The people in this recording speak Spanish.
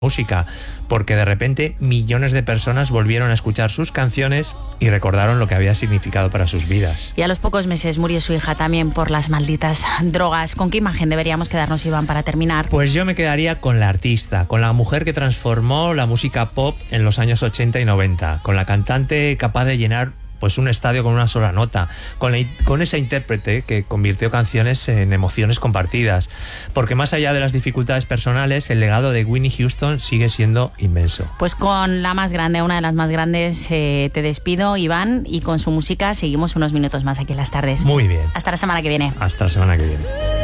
música, porque de repente millones de personas volvieron a escuchar sus canciones y recordaron lo que había significado para sus vidas. Y a los pocos meses murió su hija también por las malditas drogas. ¿Con qué imagen deberíamos quedarnos, Iván, para terminar? Pues yo me quedaría con la artista, con la mujer que transformó la música pop en los años 80 y 90, con la cantante capaz de llenar pues un estadio con una sola nota, con esa intérprete que convirtió canciones en emociones compartidas, porque más allá de las dificultades personales, el legado de Whitney Houston sigue siendo inmenso. Pues con la más grande, una de las más grandes, te despido, Iván, y con su música seguimos unos minutos más aquí en Las Tardes. Muy bien. Hasta la semana que viene. Hasta la semana que viene.